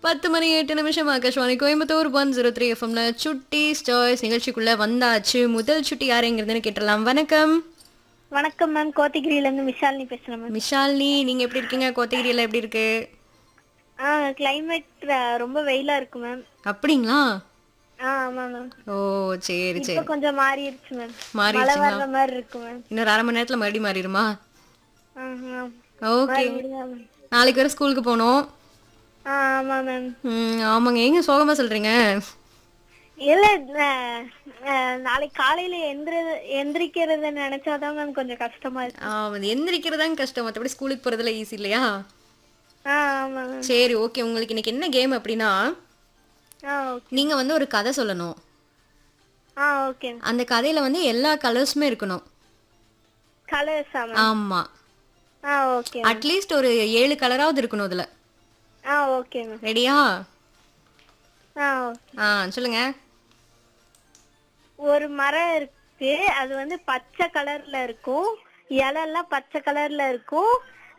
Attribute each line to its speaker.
Speaker 1: 10 மணி 8 நிமிஷம் ஆகாஷ்வாணி கோயம்புத்தூர் 103 எஃப்எம்ல சுட்டி ஸ்டார்ஸ் நிகழ்ச்சிக்குள்ள வந்தாச்சு. முதல் சுட்டி யாருங்கிறதுன்னு கேட்டலாம். வணக்கம்.
Speaker 2: வணக்கம் மேம். கோத்தகிரில இருந்து விஷாலினி பேசுறேன் மேம்.
Speaker 1: விஷாலினி, நீங்க எப்படி இருக்கீங்க? கோத்தகிரியில எப்படி இருக்கு?
Speaker 2: கிளைமேட் ரொம்ப வெயிலா இருக்கு மேம்.
Speaker 1: அப்படிங்களா?
Speaker 2: ஆமா மேம்.
Speaker 1: ஓ, சரி
Speaker 2: இப்ப
Speaker 1: சரி.
Speaker 2: கொஞ்சம் மாறிடுச்சு மேம். மழை
Speaker 1: மாறிடுச்சுங்களா?
Speaker 2: வர்ற மாதிரி இருக்கு மேம்.
Speaker 1: இன்னொரு அரை மணி நேரத்துல மறுபடியும் மாறிடுமா?
Speaker 2: மேம்.
Speaker 1: ஓகே.
Speaker 2: மறுபடியும் மேம்.
Speaker 1: நாளைக்கு வர ஸ்கூலுக்கு போகணும்.
Speaker 2: ஆமா மேம்.
Speaker 1: ஆமாங்க. ஏங்க சோகமா சொல்றீங்க?
Speaker 2: இல்ல நாளைக்கு காலையில எந்திரிக்கிறத நினைச்சாதான் மேம் கொஞ்சம் கஷ்டமா இருக்கு.
Speaker 1: அது எந்திரிக்கிறதாங்க கஷ்டம், மற்றபடி ஸ்கூலுக்கு போறதுல ஈஸி இல்லையா?
Speaker 2: ஆமா மேம்.
Speaker 1: சரி, ஓகே. உங்களுக்கு இன்னைக்கு என்ன கேம் அப்படின்னா,
Speaker 2: ஓகே.
Speaker 1: நீங்க வந்து ஒரு கதை சொல்லணும்.
Speaker 2: ஓகே.
Speaker 1: அந்த கதையில வந்து எல்லா கலர்ஸுமே இருக்கணும்.
Speaker 2: கலர்ஸா மேம்?
Speaker 1: ஆமா.
Speaker 2: ஓகே.
Speaker 1: அட்லீஸ்ட் ஒரு 7 கலராவது இருக்கணும் அதுல.
Speaker 2: Okay ma'am.
Speaker 1: ரெடியா?
Speaker 2: ஓகே.
Speaker 1: சொல்லுங்க.
Speaker 2: ஒரு மரம் இருக்கு. அது வந்து பச்சை கலர்ல இருக்கும். இலை எல்லாம் பச்சை கலர்ல இருக்கும்.